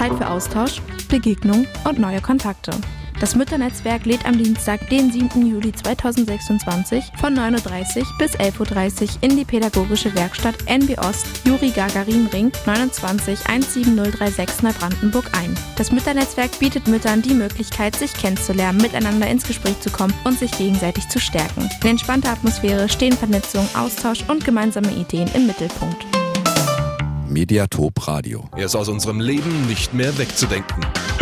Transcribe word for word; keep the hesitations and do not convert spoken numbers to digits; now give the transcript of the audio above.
Zeit für Austausch, Begegnung und neue Kontakte. Das Mütternetzwerk lädt am Dienstag, den siebten Juli zweitausendsechsundzwanzig von neun Uhr dreißig bis elf Uhr dreißig in die pädagogische Werkstatt N B Ost, Juri-Gagarin-Ring neunundzwanzig eins sieben null drei sechs Neubrandenburg ein. Das Mütternetzwerk bietet Müttern die Möglichkeit, sich kennenzulernen, miteinander ins Gespräch zu kommen und sich gegenseitig zu stärken. In entspannter Atmosphäre stehen Vernetzung, Austausch und gemeinsame Ideen im Mittelpunkt. Mediatop Radio. Er ist aus unserem Leben nicht mehr wegzudenken.